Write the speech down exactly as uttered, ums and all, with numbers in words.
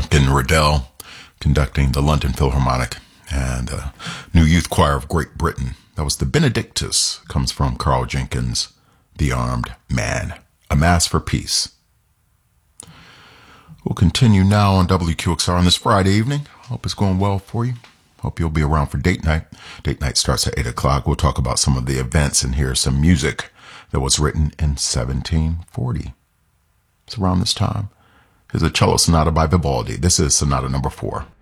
Duncan Riddell conducting the London Philharmonic and the New Youth Choir of Great Britain. That was the Benedictus, comes from Carl Jenkins' The Armed Man, A Mass for Peace. We'll continue now on W Q X R on this Friday evening. Hope it's going well for you. Hope you'll be around for date night. Date night starts at eight o'clock. We'll talk about some of the events and hear some music that was written in seventeen forty. It's around this time. Here's a cello sonata by Vivaldi. This is sonata number four.